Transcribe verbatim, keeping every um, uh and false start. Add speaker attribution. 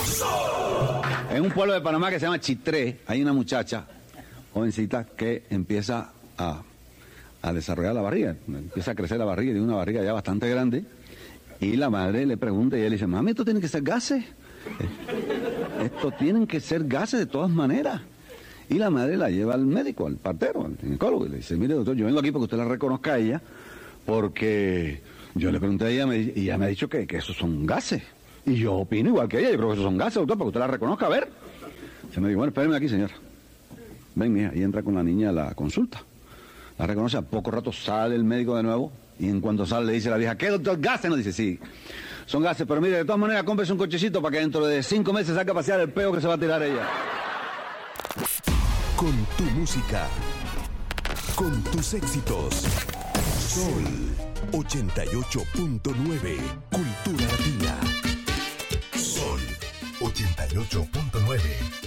Speaker 1: En un pueblo de Panamá que se llama Chitré, hay una muchacha, jovencita, que empieza a, a desarrollar la barriga, empieza a crecer la barriga, tiene una barriga ya bastante grande, y la madre le pregunta y él dice, mami, esto tiene que ser gases, esto tienen que ser gases de todas maneras. Y la madre la lleva al médico, al partero, al ginecólogo, y le dice, mire doctor, yo vengo aquí porque usted la reconozca a ella, porque yo le pregunté a ella y ella me ha dicho que, que esos son gases. Y yo opino igual que ella, yo creo que esos son gases, doctor, para que usted la reconozca, a ver. Se me dijo, bueno, espéreme aquí, señora. Ven, mija, y entra con la niña a la consulta. La reconoce, a poco rato sale el médico de nuevo, y en cuanto sale le dice a la vieja, ¿qué doctor? ¿Gases? No, dice, sí, son gases, pero mire, de todas maneras, cómprese un cochecito para que dentro de cinco meses saque a pasear el peo que se va a tirar ella.
Speaker 2: Con tu música, con tus éxitos. Sol ochenta y ocho punto nueve, Cultura Latina. Sol ochenta y ocho punto nueve.